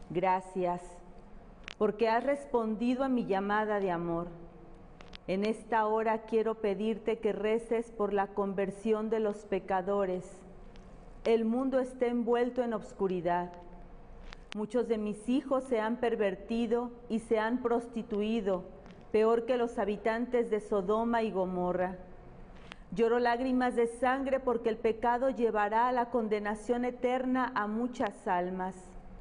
Gracias, porque has respondido a mi llamada de amor. En esta hora quiero pedirte que reces por la conversión de los pecadores. El mundo está envuelto en obscuridad. Muchos de mis hijos se han pervertido y se han prostituido, peor que los habitantes de Sodoma y Gomorra. Lloro lágrimas de sangre porque el pecado llevará a la condenación eterna a muchas almas.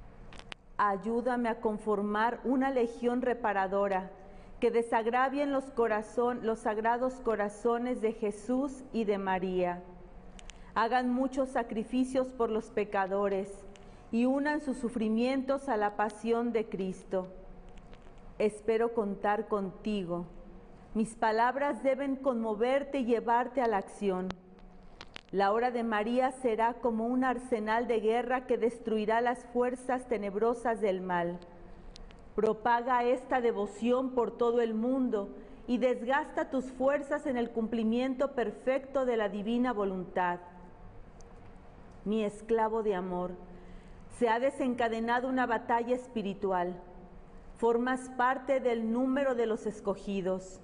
Ayúdame a conformar una legión reparadora que desagravien los sagrados corazones de Jesús y de María. Hagan muchos sacrificios por los pecadores y unan sus sufrimientos a la pasión de Cristo. Espero contar contigo. Mis palabras deben conmoverte y llevarte a la acción. La hora de María será como un arsenal de guerra que destruirá las fuerzas tenebrosas del mal. Propaga esta devoción por todo el mundo y desgasta tus fuerzas en el cumplimiento perfecto de la divina voluntad. Mi esclavo de amor, se ha desencadenado una batalla espiritual. Formas parte del número de los escogidos.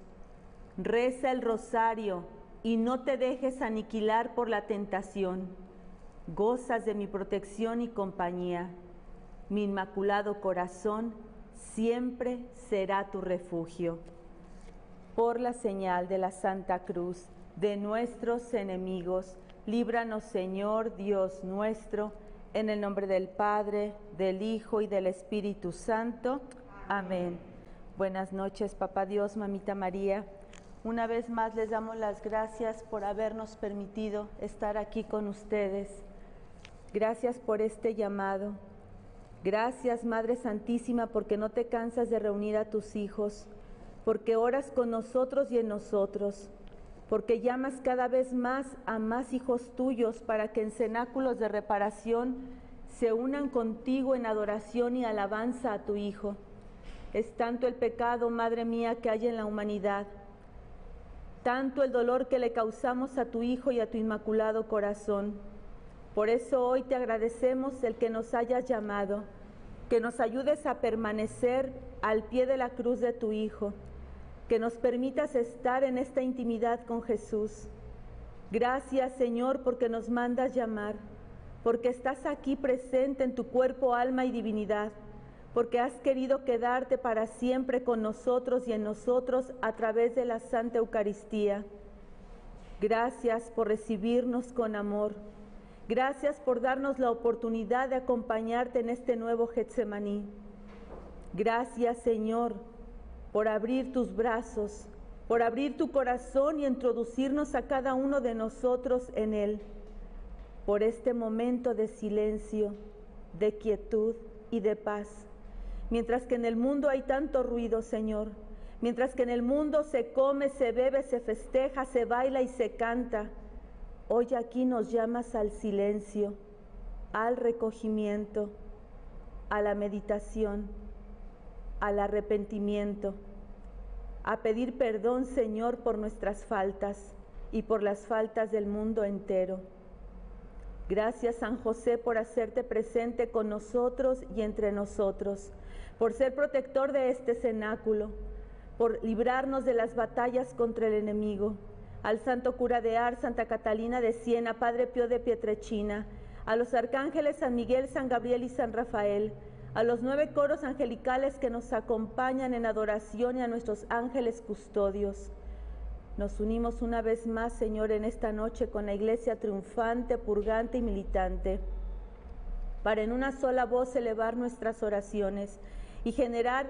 Reza el rosario y no te dejes aniquilar por la tentación. Gozas de mi protección y compañía. Mi inmaculado corazón siempre será tu refugio. Por la señal de la Santa Cruz de nuestros enemigos, líbranos, Señor Dios nuestro, en el nombre del Padre, del Hijo y del Espíritu Santo. Amén. Buenas noches, Papá Dios, Mamita María. Una vez más les damos las gracias por habernos permitido estar aquí con ustedes. Gracias por este llamado. Gracias, Madre Santísima, porque no te cansas de reunir a tus hijos, porque oras con nosotros y en nosotros, porque llamas cada vez más a más hijos tuyos para que en cenáculos de reparación se unan contigo en adoración y alabanza a tu Hijo. Es tanto el pecado, Madre mía, que hay en la humanidad, tanto el dolor que le causamos a tu Hijo y a tu Inmaculado Corazón. Por eso hoy te agradecemos el que nos hayas llamado, que nos ayudes a permanecer al pie de la cruz de tu Hijo, que nos permitas estar en esta intimidad con Jesús. Gracias, Señor, porque nos mandas llamar, porque estás aquí presente en tu cuerpo, alma y divinidad, porque has querido quedarte para siempre con nosotros y en nosotros a través de la Santa Eucaristía. Gracias por recibirnos con amor. Gracias por darnos la oportunidad de acompañarte en este nuevo Getsemaní. Gracias, Señor, por abrir tus brazos, por abrir tu corazón y introducirnos a cada uno de nosotros en él, por este momento de silencio, de quietud y de paz. Mientras que en el mundo hay tanto ruido, Señor, mientras que en el mundo se come, se bebe, se festeja, se baila y se canta, hoy aquí nos llamas al silencio, al recogimiento, a la meditación, al arrepentimiento, a pedir perdón, Señor, por nuestras faltas y por las faltas del mundo entero. Gracias, San José, por hacerte presente con nosotros y entre nosotros, por ser protector de este cenáculo, por librarnos de las batallas contra el enemigo. Al Santo Cura de Ars, Santa Catalina de Siena, Padre Pío de Pietrelcina, a los arcángeles San Miguel, San Gabriel y San Rafael, a los 9 coros angelicales que nos acompañan en adoración y a nuestros ángeles custodios. Nos unimos una vez más, Señor, en esta noche con la Iglesia triunfante, purgante y militante, para en una sola voz elevar nuestras oraciones y generar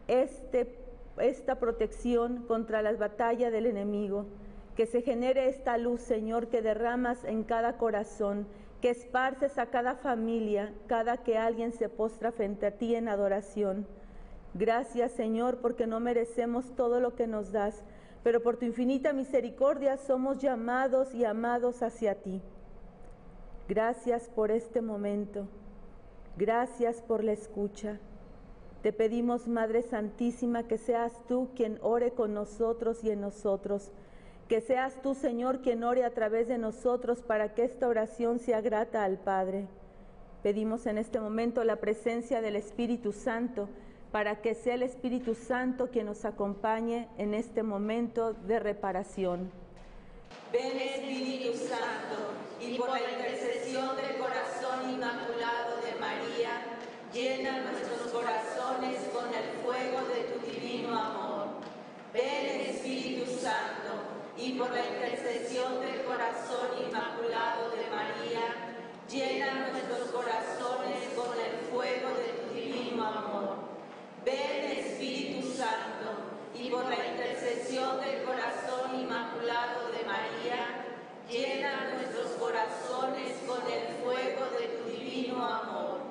esta protección contra las batallas del enemigo. Que se genere esta luz, Señor, que derramas en cada corazón, que esparces a cada familia, cada que alguien se postra frente a ti en adoración. Gracias, Señor, porque no merecemos todo lo que nos das, pero por tu infinita misericordia somos llamados y amados hacia ti. Gracias por este momento. Gracias por la escucha. Te pedimos, Madre Santísima, que seas tú quien ore con nosotros y en nosotros. Que seas tú, Señor, quien ore a través de nosotros para que esta oración sea grata al Padre. Pedimos en este momento la presencia del Espíritu Santo para que sea el Espíritu Santo quien nos acompañe en este momento de reparación. Ven Espíritu Santo, y por la intercesión del corazón inmaculado de María, llena nuestros corazones con el fuego de tu divino amor. Ven Espíritu Santo, y por la intercesión del corazón inmaculado de María, llena nuestros corazones con el fuego de tu divino amor. Ven Espíritu Santo, y por la intercesión del corazón inmaculado de María, llena nuestros corazones con el fuego de tu divino amor.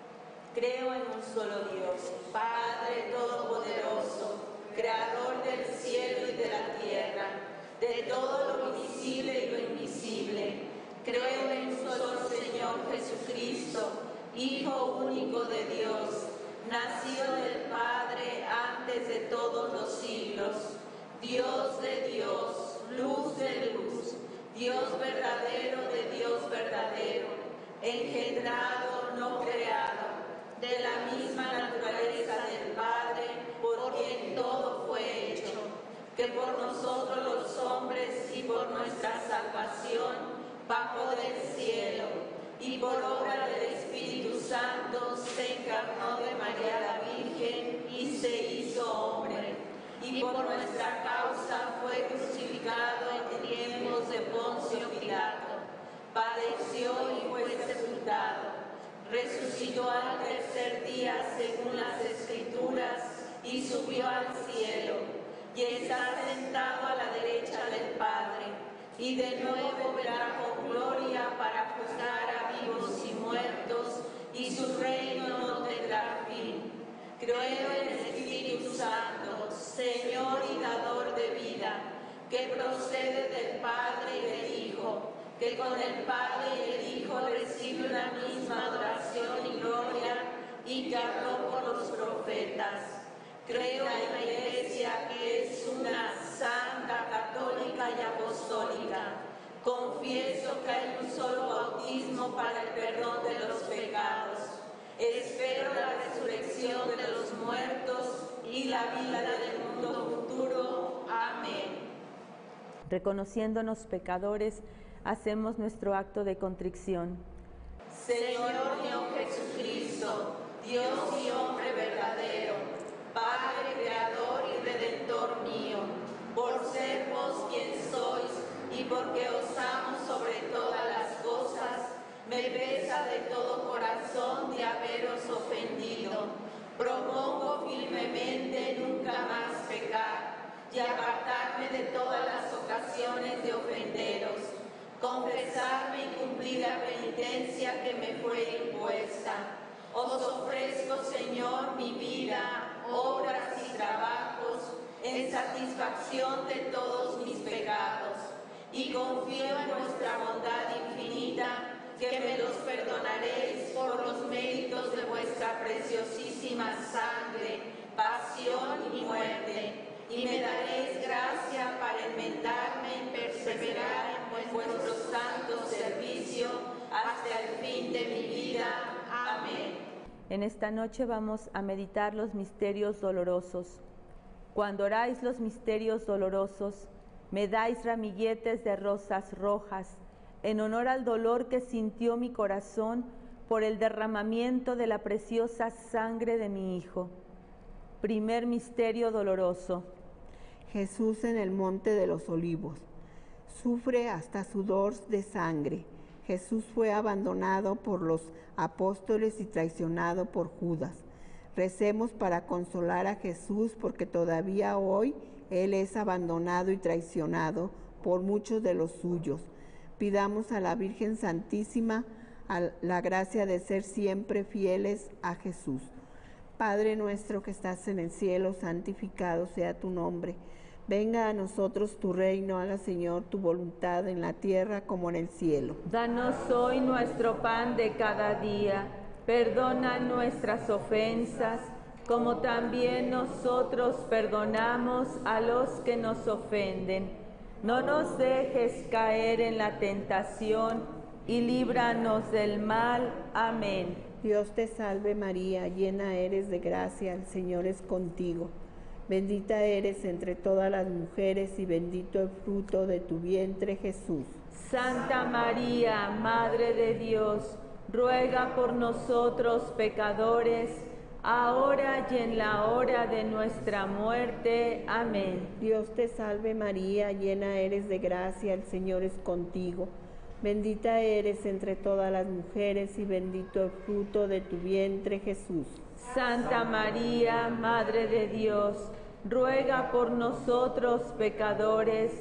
Creo en un solo Dios, Padre Todopoderoso, Creador del cielo y de la tierra, de todo lo visible y lo invisible. Creo en un solo Señor Jesucristo, Hijo único de Dios, nacido del Padre antes de todos los siglos, Dios de Dios, luz de luz, Dios verdadero de Dios verdadero, engendrado, no creado, de la misma naturaleza del Padre, por quien todo fue hecho, que por nosotros los hombres y por nuestra salvación bajó del cielo, y por obra del Espíritu Santo se encarnó de María la Virgen y se hizo hombre, y por nuestra causa fue crucificado en tiempos de Poncio Pilato, padeció y fue sepultado, resucitó al tercer día según las Escrituras y subió al cielo, y está sentado a la derecha del Padre, y de nuevo vendrá con gloria para juzgar a vivos y muertos, y su reino no tendrá fin. Creo en el Espíritu Santo, Señor y dador de vida, que procede del Padre y del Hijo, que con el Padre y el Hijo recibe una misma adoración y gloria, y que habló por los profetas. Creo en la Iglesia, que es una, santa, católica y apostólica. Confieso que hay un solo bautismo para el perdón de los pecados. Espero la resurrección de los muertos y la vida del mundo futuro. Amén. Reconociéndonos pecadores, hacemos nuestro acto de contrición. Señor mío Jesucristo, Dios y hombre verdadero, Padre, Creador y Redentor mío, por ser vos quien sois y porque os amo sobre todas las cosas, me pesa de todo corazón de haberos ofendido. Propongo firmemente nunca más pecar y apartarme de todas las ocasiones de ofenderos, confesarme y cumplir la penitencia que me fue impuesta. Os ofrezco, Señor, mi vida, obras y trabajos, en satisfacción de todos mis pecados, y confío en vuestra bondad infinita, que me los perdonaréis por los méritos de vuestra preciosísima sangre, pasión y muerte, y me daréis gracia para enmendarme y perseverar en vuestro santo servicio hasta el fin de mi vida. Amén. En esta noche vamos a meditar los misterios dolorosos. Cuando oráis los misterios dolorosos, me dais ramilletes de rosas rojas, en honor al dolor que sintió mi corazón por el derramamiento de la preciosa sangre de mi Hijo. Primer misterio doloroso. Jesús en el Monte de los Olivos. Sufre hasta sudor de sangre. Jesús fue abandonado por los apóstoles y traicionado por Judas. Recemos para consolar a Jesús, porque todavía hoy Él es abandonado y traicionado por muchos de los suyos. Pidamos a la Virgen Santísima la gracia de ser siempre fieles a Jesús. Padre nuestro que estás en el cielo, santificado sea tu nombre. Venga a nosotros tu reino, haga, Señor, tu voluntad en la tierra como en el cielo. Danos hoy nuestro pan de cada día. Perdona nuestras ofensas, como también nosotros perdonamos a los que nos ofenden. No nos dejes caer en la tentación y líbranos del mal. Amén. Dios te salve María, llena eres de gracia, el Señor es contigo. Bendita eres entre todas las mujeres y bendito el fruto de tu vientre, Jesús. Santa María, Madre de Dios, ruega por nosotros pecadores, ahora y en la hora de nuestra muerte. Amén. Dios te salve María, llena eres de gracia, el Señor es contigo. Bendita eres entre todas las mujeres y bendito el fruto de tu vientre, Jesús. Santa María, Madre de Dios, ruega por nosotros pecadores,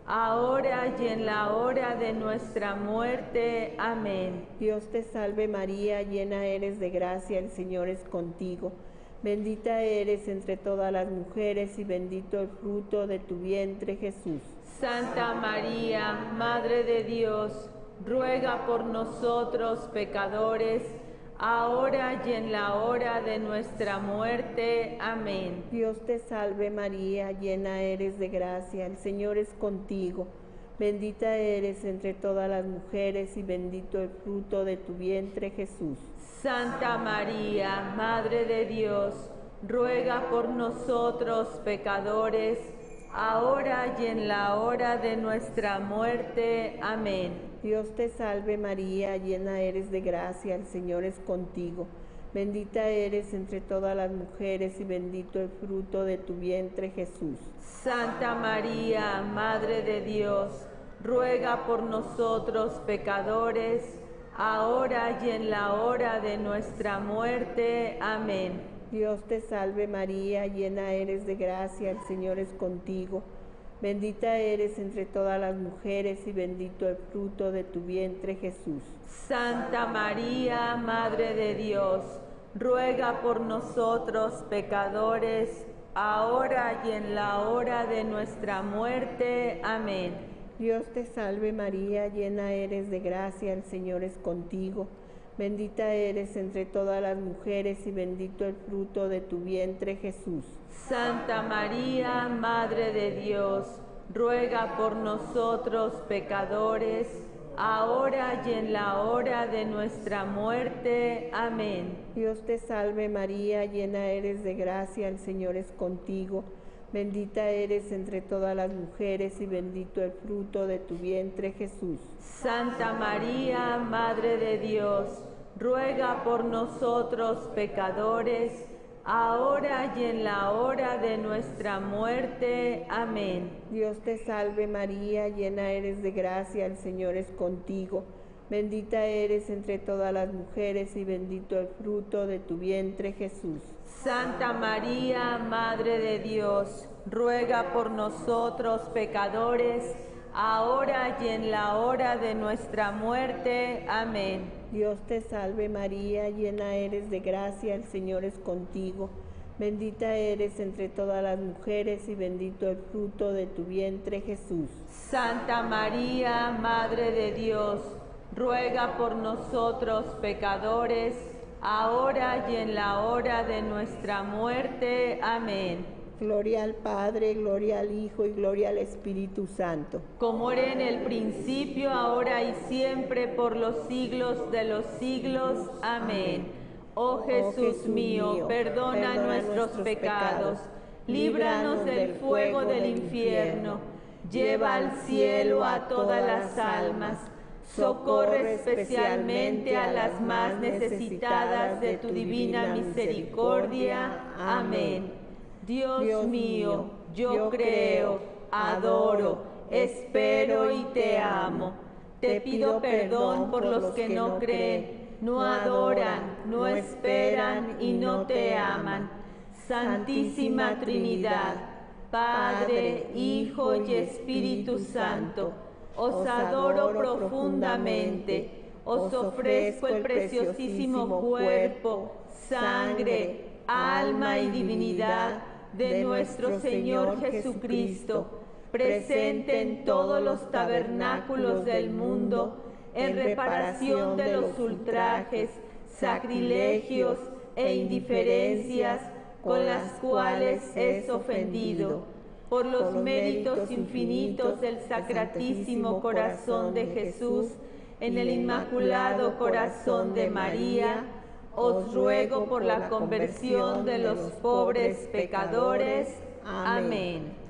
ahora y en la hora de nuestra muerte. Amén. Dios te salve María, llena eres de gracia, el Señor es contigo. Bendita eres entre todas las mujeres y bendito el fruto de tu vientre, Jesús. Santa María, Madre de Dios, ruega por nosotros pecadores, ahora y en la hora de nuestra muerte. Amén. Dios te salve María, llena eres de gracia, el Señor es contigo. Bendita eres entre todas las mujeres y bendito el fruto de tu vientre, Jesús. Santa María, Madre de Dios, ruega por nosotros pecadores, ahora y en la hora de nuestra muerte. Amén. Dios te salve María, llena eres de gracia, el Señor es contigo. Bendita eres entre todas las mujeres y bendito el fruto de tu vientre, Jesús. Santa María, Madre de Dios, ruega por nosotros pecadores, ahora y en la hora de nuestra muerte. Amén. Dios te salve María, llena eres de gracia, el Señor es contigo. Bendita eres entre todas las mujeres y bendito el fruto de tu vientre, Jesús. Santa María, Madre de Dios, ruega por nosotros pecadores, ahora y en la hora de nuestra muerte. Amén. Dios te salve María, llena eres de gracia, el Señor es contigo. Bendita eres entre todas las mujeres y bendito el fruto de tu vientre, Jesús. Santa María, Madre de Dios, ruega por nosotros pecadores, ahora y en la hora de nuestra muerte. Amén. Dios te salve María, llena eres de gracia, el Señor es contigo. Bendita eres entre todas las mujeres y bendito el fruto de tu vientre, Jesús. Santa María, Madre de Dios, ruega por nosotros pecadores, ahora y en la hora de nuestra muerte. Amén. Dios te salve María, llena eres de gracia, el Señor es contigo. Bendita eres entre todas las mujeres y bendito el fruto de tu vientre, Jesús. Santa María, Madre de Dios, ruega por nosotros pecadores, ahora y en la hora de nuestra muerte. Amén. Dios te salve María, llena eres de gracia, el Señor es contigo. Bendita eres entre todas las mujeres y bendito el fruto de tu vientre, Jesús. Santa María, Madre de Dios, ruega por nosotros pecadores, ahora y en la hora de nuestra muerte. Amén. Gloria al Padre, gloria al Hijo y gloria al Espíritu Santo. Como era en el principio, ahora y siempre, por los siglos de los siglos. Amén. Oh Jesús mío, perdona nuestros pecados, líbranos del fuego del infierno, lleva al cielo a todas las almas, socorre especialmente a las más necesitadas de tu divina misericordia. Amén. Dios mío, yo creo, adoro, espero y te amo. Te pido perdón por los que no creen, no adoran, no esperan y no te aman. Santísima Trinidad, Padre, Hijo y Espíritu Santo, os adoro profundamente, os ofrezco el preciosísimo cuerpo, sangre, alma y divinidad de nuestro Señor Jesucristo, presente en todos los tabernáculos del mundo, en reparación de los ultrajes, sacrilegios e indiferencias con las cuales es ofendido, por los méritos infinitos del Sacratísimo Corazón de Jesús en el Inmaculado Corazón de María, os ruego por la conversión de los pobres pecadores. Amén.